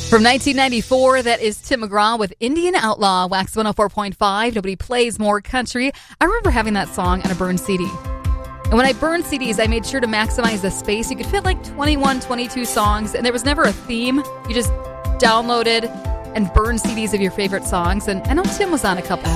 From 1994, that is Tim McGraw with Indian Outlaw, Wax 104.5. Nobody plays more country. I remember having that song on a burned CD. And when I burned CDs, I made sure to maximize the space. You could fit like 21, 22 songs, and there was never a theme. You just downloaded and burned CDs of your favorite songs. And I know Tim was on a couple.